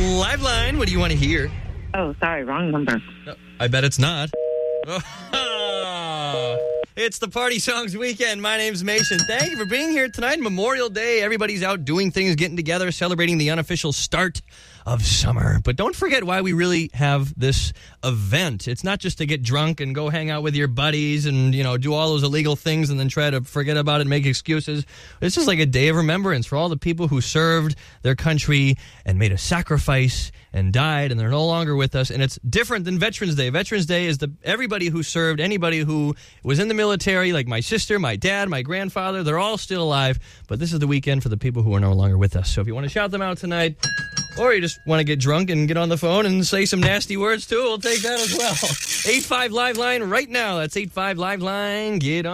Live line. What do you want to hear? Oh, sorry, wrong number. I bet it's not. It's the Party Songs Weekend. My name's Mason. Thank you for being here tonight. Memorial Day. Everybody's out doing things, getting together, celebrating the unofficial start of summer. But don't forget why we really have this event. It's not just to get drunk and go hang out with your buddies and, do all those illegal things and then try to forget about it and make excuses. It's just like a day of remembrance for all the people who served their country and made a sacrifice and died, and they're no longer with us. And it's different than Veterans Day. Veterans Day is everybody who served, anybody who was in the military, like my sister, my dad, my grandfather. They're all still alive. But this is the weekend for the people who are no longer with us. So if you want to shout them out tonight, or you just want to get drunk and get on the phone and say some nasty words too, we'll take that as well. 85 Live Line right now. That's 85 Live Line. Get on.